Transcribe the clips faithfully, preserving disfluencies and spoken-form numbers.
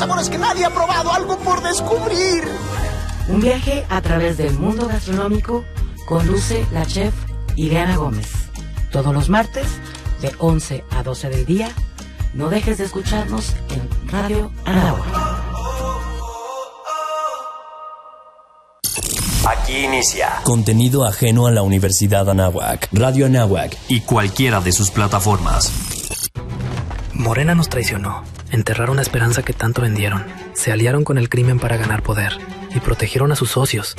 sabores que nadie ha probado, algo por descubrir. Un viaje a través del mundo gastronómico conduce la chef Ileana Gómez. Todos los martes, de once a doce del día, no dejes de escucharnos en Radio Anáhuac. Aquí inicia contenido ajeno a la Universidad Anáhuac, Radio Anáhuac y cualquiera de sus plataformas. Morena nos traicionó, enterraron la esperanza que tanto vendieron, se aliaron con el crimen para ganar poder y protegieron a sus socios.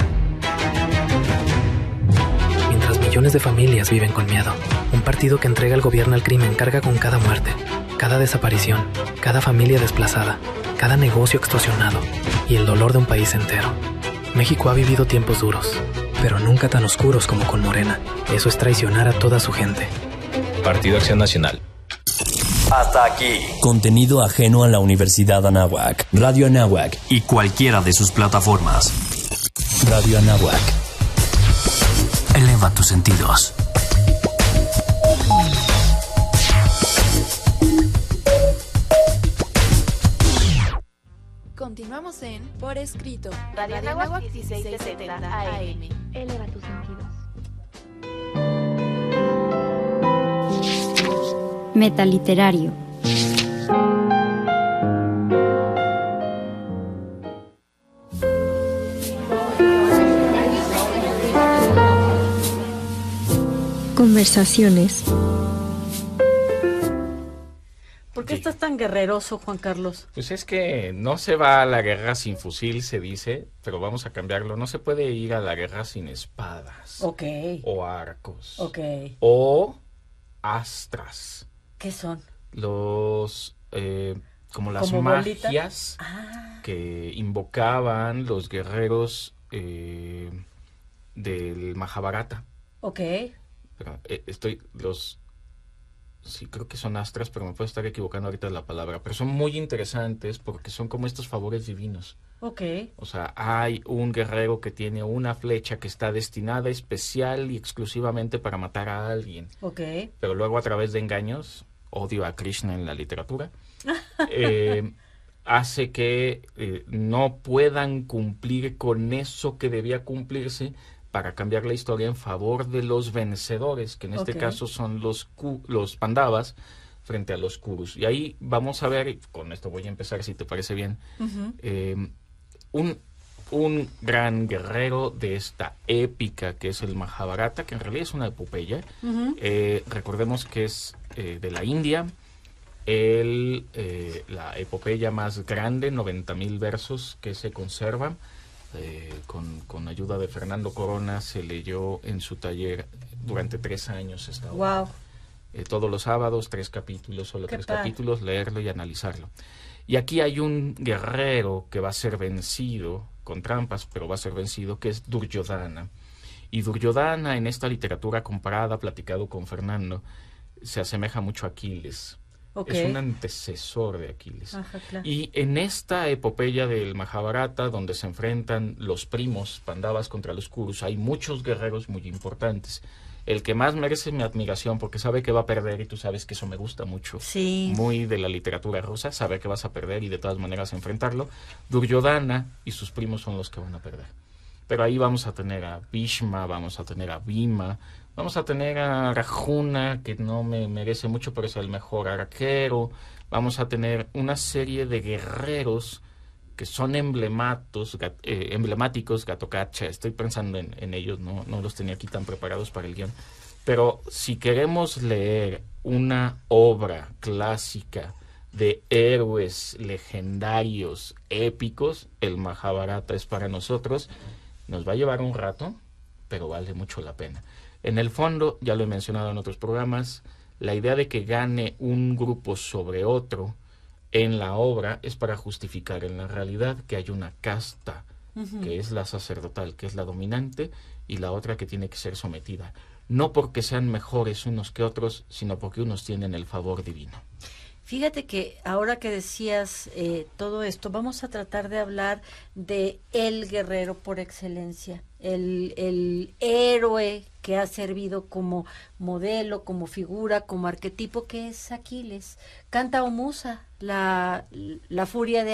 Mientras millones de familias viven con miedo, un partido que entrega el gobierno al crimen carga con cada muerte, cada desaparición, cada familia desplazada, cada negocio extorsionado y el dolor de un país entero. México ha vivido tiempos duros, pero nunca tan oscuros como con Morena. Eso es traicionar a toda su gente. Partido Acción Nacional. Hasta aquí. Contenido ajeno a la Universidad Anáhuac, Radio Anáhuac y cualquiera de sus plataformas. Radio Anáhuac. Eleva tus sentidos. Continuamos en Por Escrito. Radio Anáhuac dieciséis setenta A M. Eleva tus sentidos. Metaliterario. Conversaciones. ¿Por qué estás tan guerreroso, Juan Carlos? Pues es que no se va a la guerra sin fusil, se dice, pero vamos a cambiarlo. No se puede ir a la guerra sin espadas. Ok. O arcos. Ok. O astras. ¿Qué son? Los, eh, como las ¿Como magias ah. que invocaban los guerreros eh, del Mahabharata. Ok. Pero, eh, estoy, los... Sí, creo que son astras, pero me puedo estar equivocando ahorita de la palabra. Pero son muy interesantes porque son como estos favores divinos. Ok. O sea, hay un guerrero que tiene una flecha que está destinada especial y exclusivamente para matar a alguien. Ok. Pero luego a través de engaños, odio a Krishna en la literatura, eh, hace que eh, no puedan cumplir con eso que debía cumplirse para cambiar la historia en favor de los vencedores, que en este okay. caso son los, los Pandavas frente a los Kurus. Y ahí vamos a ver, y con esto voy a empezar si te parece bien, uh-huh. eh, un, un gran guerrero de esta épica que es el Mahabharata, que en realidad es una epopeya. Uh-huh. Eh, recordemos que es eh, de la India, el, eh, la epopeya más grande, noventa mil versos que se conservan. Eh, con, con ayuda de Fernando Corona se leyó en su taller durante tres años esta obra. Wow. Eh, todos los sábados, tres capítulos, solo ¿Qué tres tal? capítulos, leerlo y analizarlo. Y aquí hay un guerrero que va a ser vencido, con trampas, pero va a ser vencido, que es Duryodhana. Y Duryodhana en esta literatura comparada, platicado con Fernando, se asemeja mucho a Aquiles. Okay. Es un antecesor de Aquiles. Ajá, claro. Y en esta epopeya del Mahabharata, donde se enfrentan los primos Pandavas contra los Kurus, hay muchos guerreros muy importantes. El que más merece mi admiración, porque sabe que va a perder, y tú sabes que eso me gusta mucho. Sí. Muy de la literatura rusa, saber que vas a perder y de todas maneras enfrentarlo. Duryodhana y sus primos son los que van a perder. Pero ahí vamos a tener a Bhishma, vamos a tener a Bhima, vamos a tener a Arjuna, que no me merece mucho, pero es el mejor arquero. Vamos a tener una serie de guerreros que son emblematos, eh, emblemáticos, Gatotkacha. Estoy pensando en, en ellos, no, no los tenía aquí tan preparados para el guión. Pero si queremos leer una obra clásica de héroes legendarios, épicos, el Mahabharata es para nosotros. Nos va a llevar un rato, pero vale mucho la pena. En el fondo, ya lo he mencionado en otros programas, la idea de que gane un grupo sobre otro en la obra es para justificar en la realidad que hay una casta, uh-huh. que es la sacerdotal, que es la dominante, y la otra que tiene que ser sometida. No porque sean mejores unos que otros, sino porque unos tienen el favor divino. Fíjate que ahora que decías eh, todo esto, vamos a tratar de hablar de el guerrero por excelencia, el, el héroe que ha servido como modelo, como figura, como arquetipo, que es Aquiles. Canta o Musa, la, la furia de